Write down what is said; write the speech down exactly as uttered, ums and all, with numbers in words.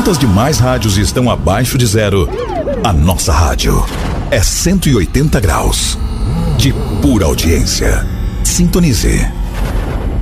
Enquanto as demais rádios estão abaixo de zero, a nossa rádio é cento e oitenta graus de pura audiência. Sintonize.